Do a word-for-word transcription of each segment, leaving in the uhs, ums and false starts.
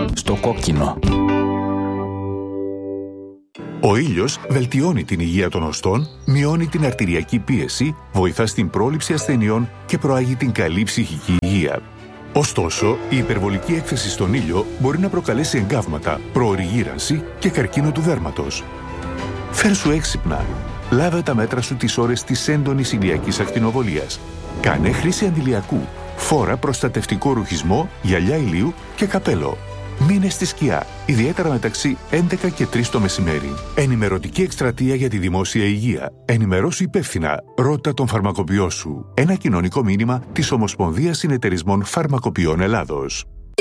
Στο κόκκινο. Ο ήλιος βελτιώνει την υγεία των οστών, μειώνει την αρτηριακή πίεση, βοηθά στην πρόληψη ασθενειών και προάγει την καλή ψυχική υγεία. Ωστόσο, η υπερβολική έκθεση στον ήλιο μπορεί να προκαλέσει εγκάβματα, προωρή γύρανση και καρκίνο του δέρματος. Φέρσου έξυπνα. Λάβε τα μέτρα σου τις ώρες της έντονης ηλιακής ακτινοβολίας. Κάνε χρήση αντιλιακού. Φόρα προστατευτικό ρουχισμό, γυαλιά ηλίου και καπέλο. Μείνε στη σκιά, ιδιαίτερα μεταξύ έντεκα και τρεις το μεσημέρι. Ενημερωτική εκστρατεία για τη δημόσια υγεία. Ενημερώσου υπεύθυνα. Ρώτα τον φαρμακοποιό σου. Ένα κοινωνικό μήνυμα της Ομοσπονδίας Συνεταιρισμών Φαρμακοποιών Ελλάδος.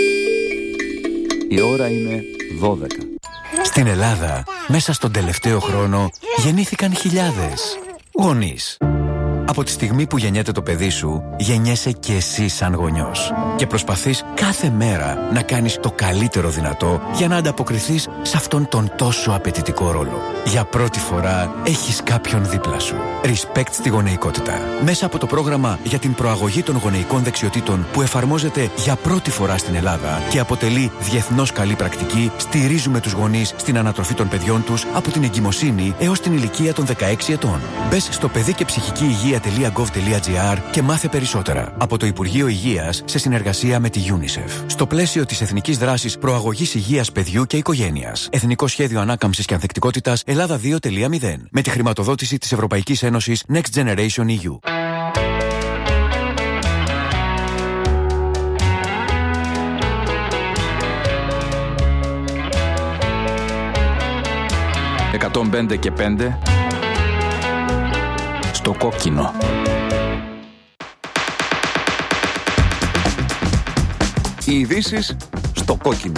Η ώρα είναι δώδεκα. Στην Ελλάδα, μέσα στον τελευταίο χρόνο, γεννήθηκαν χιλιάδες γονείς. Από τη στιγμή που γεννιέται το παιδί σου, γεννιέσαι και εσύ σαν γονιός. Και προσπαθείς κάθε μέρα να κάνεις το καλύτερο δυνατό για να ανταποκριθείς σε αυτόν τον τόσο απαιτητικό ρόλο. Για πρώτη φορά έχεις κάποιον δίπλα σου. Respect στη γονεϊκότητα. Μέσα από το πρόγραμμα για την προαγωγή των γονεϊκών δεξιοτήτων που εφαρμόζεται για πρώτη φορά στην Ελλάδα και αποτελεί διεθνώς καλή πρακτική, στηρίζουμε τους γονείς στην ανατροφή των παιδιών τους από την εγκυμοσύνη έως την ηλικία των δεκαέξι ετών. Μπες στο παιδί και ψυχική υγεία.gov.gr και μάθε περισσότερα. Από το Υπουργείο Υγείας σε συνεργασία με τη UNICEF. Στο πλαίσιο της Εθνικής Δράσης Προαγωγής Υγείας Παιδιού και Οικογένειας. Εθνικό Σχέδιο Ανάκαμψης και Ανθεκτικότητας Ελλάδα δύο τελεία μηδέν. Με τη χρηματοδότηση της Ευρωπαϊκής Ένωσης Next Generation ι γιου. εκατόν πέντε και πέντε. Στο κόκκινο. Οι ειδήσεις στο κόκκινο.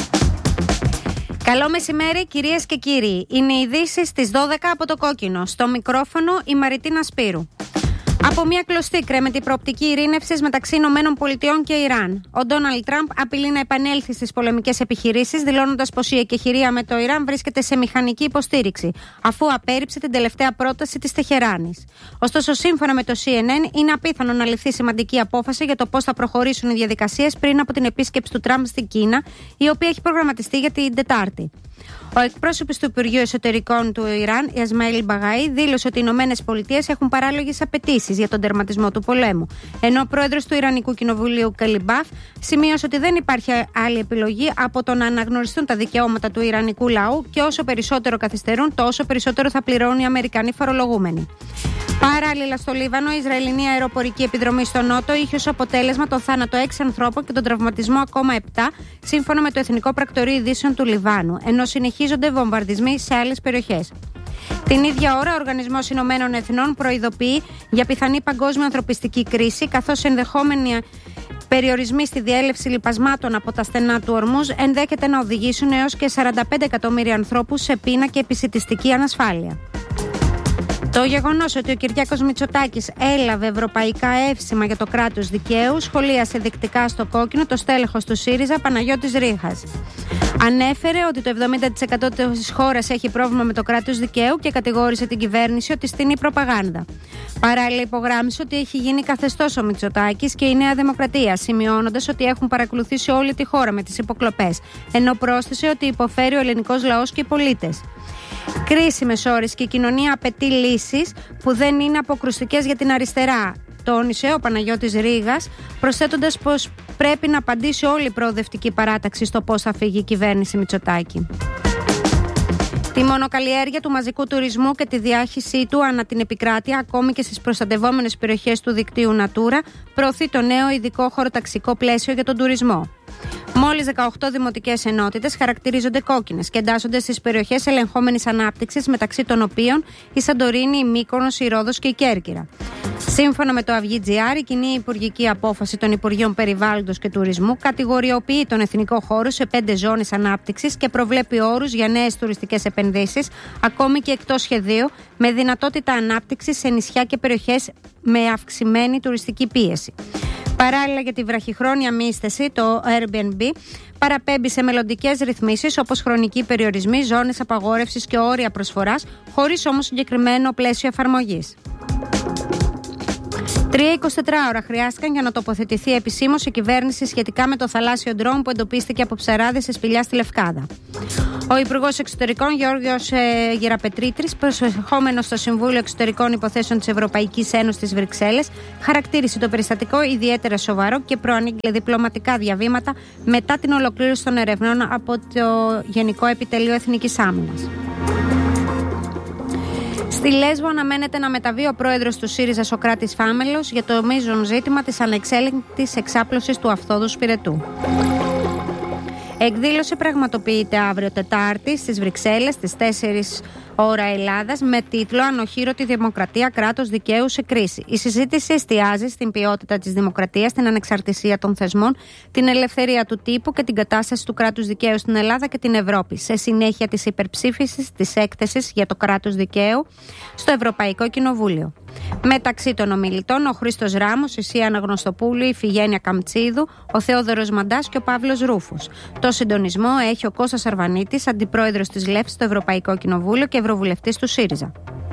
Καλό μεσημέρι κυρίες και κύριοι. Είναι οι ειδήσεις στις δώδεκα από το κόκκινο. Στο μικρόφωνο η Μαριτίνα Σπύρου. Από μια κλωστή κρέμεται η προοπτική ειρήνευσης μεταξύ Ηνωμένων Πολιτειών και Ιράν. Ο Ντόναλντ Τραμπ απειλεί να επανέλθει στις πολεμικές επιχειρήσεις, δηλώνοντας πως η εκεχηρία με το Ιράν βρίσκεται σε μηχανική υποστήριξη, αφού απέρριψε την τελευταία πρόταση της Τεχεράνης. Ωστόσο, σύμφωνα με το σι εν εν, είναι απίθανο να ληφθεί σημαντική απόφαση για το πώς θα προχωρήσουν οι διαδικασίες πριν από την επίσκεψη του Τραμπ στην Κίνα, η οποία έχει προγραμματιστεί για την Τετάρτη. Ο εκπρόσωπος του Υπουργείου Εσωτερικών του Ιράν, Ισμαήλ Μπαγάη, δήλωσε ότι οι Ηνωμένες Πολιτείες έχουν παράλογες απαιτήσεις για τον τερματισμό του πολέμου. Ενώ ο πρόεδρος του Ιρανικού Κοινοβουλίου, Καλιμπάφ, σημείωσε ότι δεν υπάρχει άλλη επιλογή από το να αναγνωριστούν τα δικαιώματα του Ιρανικού λαού και όσο περισσότερο καθυστερούν, τόσο περισσότερο θα πληρώνουν οι Αμερικανοί φορολογούμενοι. Παράλληλα, στο Λίβανο, η Ισραηλινή αεροπορική επιδρομή στο Νότο είχε ως αποτέλεσμα το θάνατο έξι ανθρώπων και τον τραυματισμό ακόμα επτά, σύμφωνα με το Εθνικό Πρακτορείο Ειδήσεων του Λιβάνου, ενώ συνεχίζονται βομβαρδισμοί σε άλλες περιοχές. Την ίδια ώρα, ο Οργανισμός Ηνωμένων Εθνών προειδοποιεί για πιθανή παγκόσμια ανθρωπιστική κρίση, καθώς ενδεχόμενοι περιορισμοί στη διέλευση λιπασμάτων από τα στενά του Ορμούζ ενδέχεται να οδηγήσουν έως και σαράντα πέντε εκατομμύρια ανθρώπους σε πείνα και επισιτιστική ανασφάλεια. Το γεγονός ότι ο Κυριάκος Μητσοτάκης έλαβε ευρωπαϊκά εύσημα για το κράτος δικαίου σχολίασε δεικτικά στο κόκκινο το στέλεχος του ΣΥΡΙΖΑ Παναγιώτης Ρήχας. Ανέφερε ότι το εβδομήντα τοις εκατό της χώρας έχει πρόβλημα με το κράτος δικαίου και κατηγόρησε την κυβέρνηση ότι στείνει προπαγάνδα. Παράλληλα, υπογράμμισε ότι έχει γίνει καθεστώς ο Μητσοτάκης και η Νέα Δημοκρατία, σημειώνοντας ότι έχουν παρακολουθήσει όλη τη χώρα με τις υποκλοπές, ενώ πρόσθεσε ότι υποφέρει ο ελληνικός λαός και οι πολίτες. Κρίσιμες ώρες και η κοινωνία απαιτεί λύσεις που δεν είναι αποκρουστικές για την αριστερά, τόνισε ο Παναγιώτης Ρήγας, προσθέτοντας πως πρέπει να απαντήσει όλη η προοδευτική παράταξη στο πώς θα φύγει η κυβέρνηση Μητσοτάκη. Τη μονοκαλλιέργεια του μαζικού τουρισμού και τη διάχυσή του ανά την επικράτεια, ακόμη και στις προστατευόμενες περιοχές του δικτύου Natura, προωθεί το νέο ειδικό χωροταξικό πλαίσιο για τον τουρισμό. Μόλις δεκαοκτώ δημοτικές ενότητες χαρακτηρίζονται κόκκινες και εντάσσονται στις περιοχές ελεγχόμενης ανάπτυξης, μεταξύ των οποίων η Σαντορίνη, η Μύκονος, η Ρόδος και η Κέρκυρα. Σύμφωνα με το Αυγή.gr, η κοινή υπουργική απόφαση των Υπουργείων Περιβάλλοντος και Τουρισμού κατηγοριοποιεί τον εθνικό χώρο σε πέντε ζώνες ανάπτυξης και προβλέπει όρους για νέες τουριστικές επενδύσεις, ακόμη και εκτός σχεδίου, με δυνατότητα ανάπτυξης σε νησιά και περιοχές με αυξημένη τουριστική πίεση. Παράλληλα, για τη βραχυχρόνια μίσθωση, το Airbnb παραπέμπει σε μελλοντικές ρυθμίσεις όπως χρονικοί περιορισμοί, ζώνες απαγόρευσης και όρια προσφοράς, χωρίς όμως συγκεκριμένο πλαίσιο εφαρμογής. Τρία εικοσιτέσσερις ώρα χρειάστηκαν για να τοποθετηθεί επισήμως η κυβέρνηση σχετικά με το θαλάσσιο ντρόουν που εντοπίστηκε από ψαράδες σε σπηλιά στη Λευκάδα. Ο Υπουργός Εξωτερικών Γιώργος ε, Γεραπετρίτρης, προσεχόμενος στο Συμβούλιο Εξωτερικών Υποθέσεων της Ευρωπαϊκής Ένωσης στις Βρυξέλλες, χαρακτήρισε το περιστατικό ιδιαίτερα σοβαρό και προανήγγειλε διπλωματικά διαβήματα μετά την ολοκλήρωση των ερευνών από το Γενικό Επιτελείο Εθνικής Άμυνας. Στη Λέσβο αναμένεται να μεταβεί ο πρόεδρος του ΣΥΡΙΖΑ Σωκράτης Φάμελος για το μείζον ζήτημα της ανεξέλεγκτης εξάπλωσης του Αυθόδου Σπυρετού. Εκδήλωση πραγματοποιείται αύριο Τετάρτη στις Βρυξέλλες στις τέσσερις ώρα Ελλάδας με τίτλο «Ανοχήρωτη Δημοκρατία, κράτος δικαίου σε κρίση». Η συζήτηση εστιάζει στην ποιότητα της δημοκρατίας, την ανεξαρτησία των θεσμών, την ελευθερία του τύπου και την κατάσταση του κράτους δικαίου στην Ελλάδα και την Ευρώπη, σε συνέχεια της υπερψήφισης της έκθεσης για το κράτος δικαίου στο Ευρωπαϊκό Κοινοβούλιο. Μεταξύ των ομιλητών ο Χρήστος Ράμος, η Σία Αναγνωστοπούλου, η Φιγένεια Καμτσίδου, ο Θεόδωρος Μαντάς και ο Παύλος Ρούφος. Το συντονισμό έχει ο Κώστας Αρβανίτης, αντιπρόεδρος της ΛΕΦ στο Ευρωπαϊκό Κοινοβούλιο και ευρωβουλευτής του ΣΥΡΙΖΑ.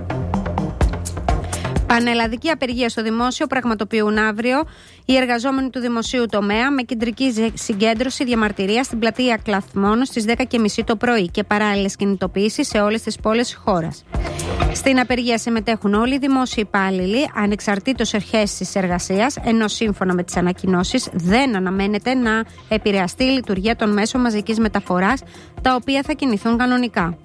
Πανελλαδική απεργία στο δημόσιο πραγματοποιούν αύριο οι εργαζόμενοι του δημοσίου τομέα με κεντρική συγκέντρωση διαμαρτυρία στην πλατεία Κλαθμόνου στις δέκα και μισή το πρωί και παράλληλες κινητοποιήσεις σε όλες τις πόλεις της χώρας. Στην απεργία συμμετέχουν όλοι οι δημόσιοι υπάλληλοι, ανεξαρτήτως αρχές της εργασίας, ενώ σύμφωνα με τις ανακοινώσεις δεν αναμένεται να επηρεαστεί η λειτουργία των μέσων μαζικής μεταφοράς, τα οποία θα κινηθούν κανονικά.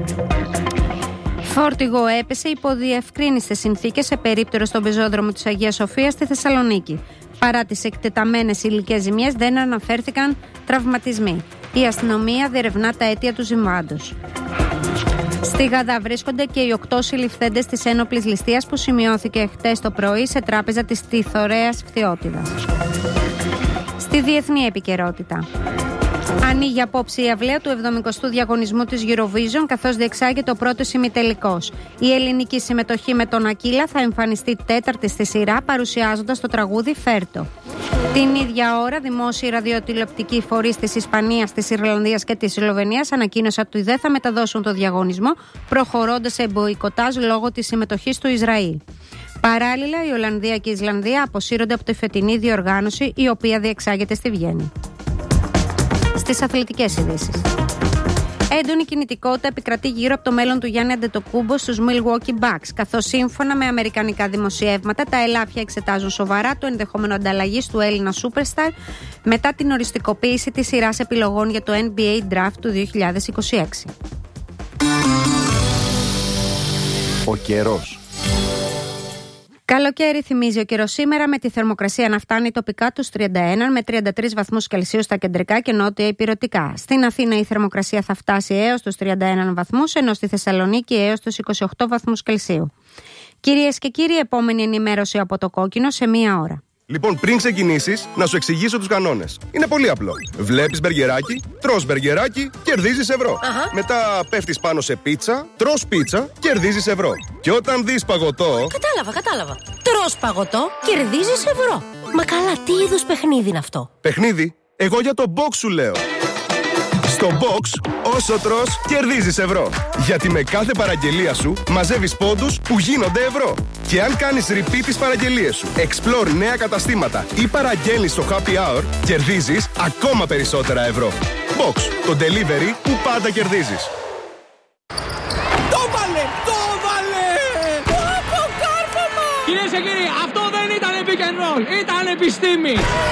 Φόρτηγο έπεσε υπό διευκρίνιστες συνθήκες σε περίπτερο στον πεζόδρομο της Αγίας Σοφίας στη Θεσσαλονίκη. Παρά τις εκτεταμένες υλικές ζημιές δεν αναφέρθηκαν τραυματισμοί. Η αστυνομία διερευνά τα αίτια του συμβάντος. Στη Γαδά βρίσκονται και οι οκτώ συλληφθέντες της ένοπλης ληστείας που σημειώθηκε χτες το πρωί σε τράπεζα της Τιθωρέας Φθιώτιδας. Στη διεθνή επικαιρότητα. Ανοίγει απόψε η αυλαία του εβδομηκοστού διαγωνισμού της Eurovision, καθώς διεξάγεται ο πρώτος ημιτελικός. Η ελληνική συμμετοχή με τον Ακύλα θα εμφανιστεί τέταρτη στη σειρά, παρουσιάζοντας το τραγούδι Φέρτο. Την ίδια ώρα, δημόσιοι ραδιοτηλεοπτικοί φορείς της Ισπανίας, της Ιρλανδίας και της Σλοβενίας ανακοίνωσαν ότι δεν θα μεταδώσουν το διαγωνισμό, προχωρώντας σε μποϊκοτάζ λόγω της συμμετοχής του Ισραήλ. Παράλληλα, η Ολλανδία και η Ισλανδία αποσύρονται από τη φετινή διοργάνωση, η οποία διεξάγεται στη Βιέννη. Στις αθλητικές ειδήσεις. Έντονη κινητικότητα επικρατεί γύρω από το μέλλον του Γιάννη Αντετοκούμπο στους Milwaukee Bucks, καθώς σύμφωνα με αμερικανικά δημοσιεύματα τα ελάφια εξετάζουν σοβαρά το ενδεχόμενο ανταλλαγής του Έλληνα Superstar μετά την οριστικοποίηση της σειράς επιλογών για το N B A Draft του δύο χιλιάδες είκοσι έξι. Ο καιρός. Καλοκαίρι θυμίζει ο καιρός σήμερα, με τη θερμοκρασία να φτάνει τοπικά τους τριάντα ένα με τριάντα τρεις βαθμούς Κελσίου στα κεντρικά και νότια υπηρετικά. Στην Αθήνα η θερμοκρασία θα φτάσει έως τους τριάντα ένα βαθμούς, ενώ στη Θεσσαλονίκη έως τους είκοσι οκτώ βαθμούς Κελσίου. Κυρίες και κύριοι, επόμενη ενημέρωση από το Κόκκινο σε μία ώρα. Λοιπόν, πριν ξεκινήσεις, να σου εξηγήσω τους κανόνες. Είναι πολύ απλό. Βλέπεις μπεργκεράκι, τρως μπεργκεράκι, κερδίζεις ευρώ. Αχα. Μετά πέφτεις πάνω σε πίτσα, τρως πίτσα, κερδίζεις ευρώ. Και όταν δεις παγωτό. Κατάλαβα, κατάλαβα. Τρως παγωτό, κερδίζεις ευρώ. Μα καλά, τι είδους παιχνίδι είναι αυτό? Παιχνίδι? Εγώ για το box σου λέω. Στο box, όσο τρως, κερδίζεις ευρώ. Γιατί με κάθε παραγγελία σου μαζεύεις πόντους που γίνονται ευρώ. Και αν κάνεις repeat τις παραγγελίες σου, explore νέα καταστήματα ή παραγγέλνεις στο happy hour, κερδίζεις ακόμα περισσότερα ευρώ. Box, το delivery που πάντα κερδίζεις. Το βάλε! Το βάλε! Πω κάρφωμα! Κυρίες και κύριοι, αυτό δεν ήταν pick and roll, ήταν επιστήμη!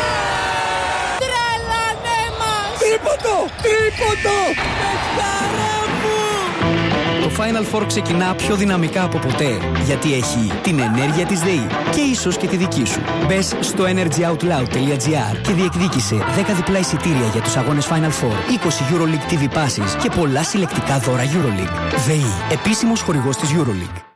Τρίποντο! Τρίποντο! Πεχτάρα μου! Το Final Four ξεκινά πιο δυναμικά από ποτέ, γιατί έχει την ενέργεια της ΔΕΗ και ίσως και τη δική σου. Μπες στο energyoutloud τελεία gr και διεκδίκησε δέκα διπλά εισιτήρια για τους αγώνες Final Four, είκοσι EuroLeague τι βι Passes και πολλά συλλεκτικά δώρα EuroLeague. ΔΕΗ, επίσημος χορηγός της EuroLeague.